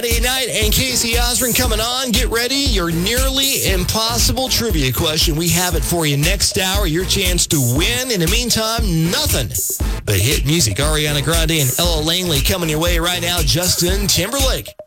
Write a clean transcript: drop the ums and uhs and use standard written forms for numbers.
Friday night and Casey Osborne coming on. Get ready. Your nearly impossible trivia question. We have it for you next hour. Your chance to win. In the meantime, nothing but hit music. Ariana Grande and Ella Langley coming your way right now. Justin Timberlake.